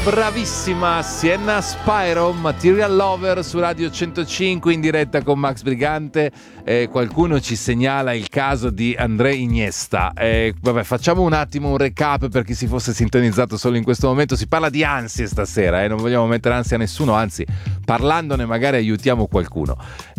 bravissima Sienna Spyro, Material Lover su Radio 105 in diretta con Max Brigante. Qualcuno ci segnala il caso di André Iniesta. Vabbè, facciamo un attimo un recap per chi si fosse sintonizzato solo in questo momento. Si parla di ansie stasera, non vogliamo mettere ansia a nessuno, anzi parlandone magari aiutiamo qualcuno.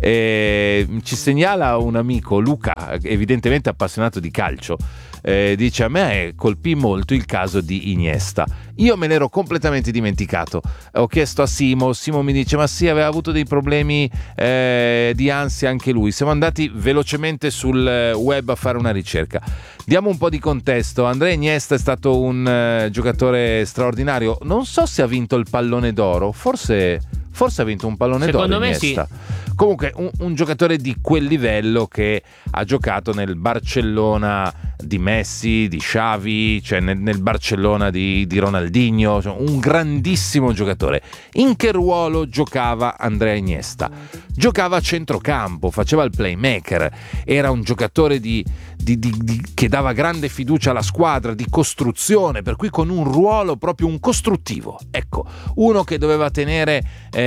Ci segnala un amico, Luca, evidentemente appassionato di calcio. Dice: a me colpì molto il caso di Iniesta, io me l'ero completamente dimenticato. Ho chiesto a Simo mi dice: ma sì, aveva avuto dei problemi di ansia anche lui. Siamo andati velocemente sul web a fare una ricerca. Diamo un po' di contesto. André Iniesta è stato un giocatore straordinario. Non so se ha vinto il pallone d'oro, forse ha vinto un pallone secondo d'oro Iniesta. Sì. Comunque un giocatore di quel livello che ha giocato nel Barcellona di Messi, di Xavi, cioè nel Barcellona di Ronaldinho, cioè un grandissimo giocatore. In che ruolo giocava Andrea Iniesta? Giocava a centrocampo, faceva il playmaker, era un giocatore che dava grande fiducia alla squadra, di costruzione, per cui con un ruolo proprio un costruttivo, ecco, uno che doveva tenere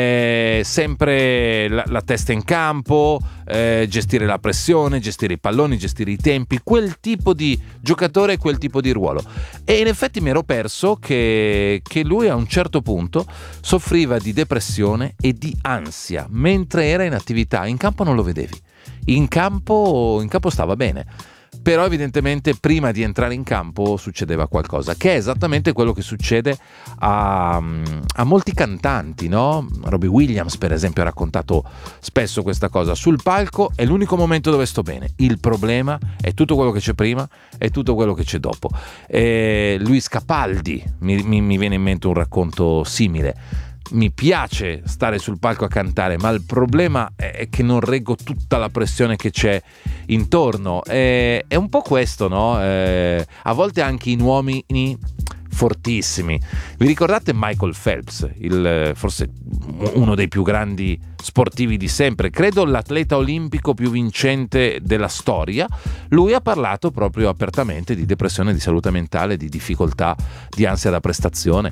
sempre la testa in campo, gestire la pressione, gestire i palloni, gestire i tempi, quel tipo di giocatore, quel tipo di ruolo. E in effetti mi ero perso che lui a un certo punto soffriva di depressione e di ansia mentre era in attività. In campo non lo vedevi, in campo stava bene, però evidentemente prima di entrare in campo succedeva qualcosa, che è esattamente quello che succede a molti cantanti, no? Robbie Williams per esempio ha raccontato spesso questa cosa: sul palco è l'unico momento dove sto bene, il problema è tutto quello che c'è prima e tutto quello che c'è dopo. Luis Capaldi mi viene in mente un racconto simile: mi piace stare sul palco a cantare, ma il problema è che non reggo tutta la pressione che c'è intorno. È un po' questo, no? A volte anche in uomini fortissimi. Vi ricordate Michael Phelps, forse uno dei più grandi sportivi di sempre, credo l'atleta olimpico più vincente della storia? Lui ha parlato proprio apertamente di depressione, di salute mentale, di difficoltà, di ansia da prestazione,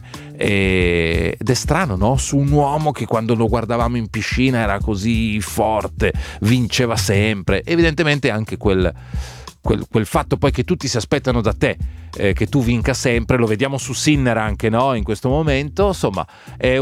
ed è strano, no? Su un uomo che quando lo guardavamo in piscina era così forte, vinceva sempre. Evidentemente anche quel fatto poi che tutti si aspettano da te che tu vinca sempre, lo vediamo su Sinner anche, no? In questo momento, insomma, è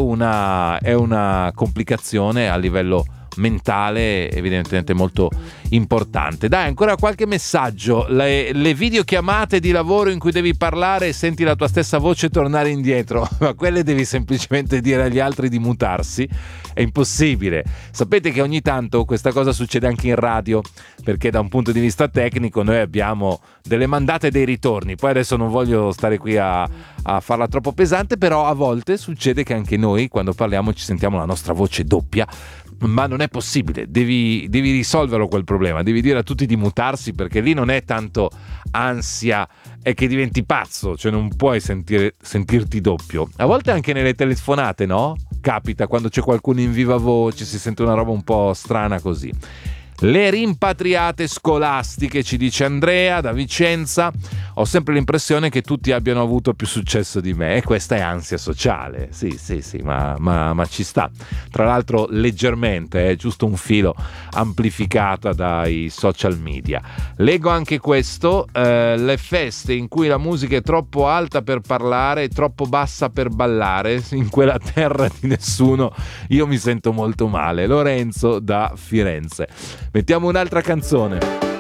una complicazione a livello mentale evidentemente molto importante. Dai, ancora qualche messaggio. Le videochiamate di lavoro in cui devi parlare e senti la tua stessa voce tornare indietro, ma quelle devi semplicemente dire agli altri di mutarsi, è impossibile. Sapete che ogni tanto questa cosa succede anche in radio, perché da un punto di vista tecnico noi abbiamo delle mandate e dei ritorni. Poi adesso non voglio stare qui a farla troppo pesante, però a volte succede che anche noi quando parliamo ci sentiamo la nostra voce doppia, ma non è possibile, devi risolverlo quel problema, devi dire a tutti di mutarsi, perché lì non è tanto ansia, è che diventi pazzo, cioè non puoi sentirti doppio. A volte anche nelle telefonate, no? Capita quando c'è qualcuno in viva voce, si sente una roba un po' strana così. Le rimpatriate scolastiche, ci dice Andrea da Vicenza. Ho sempre l'impressione che tutti abbiano avuto più successo di me, e questa è ansia sociale. Sì, ma ci sta. Tra l'altro leggermente, è giusto un filo amplificata dai social media. Leggo anche questo: le feste in cui la musica è troppo alta per parlare e troppo bassa per ballare, in quella terra di nessuno io mi sento molto male. Lorenzo da Firenze. Mettiamo un'altra canzone.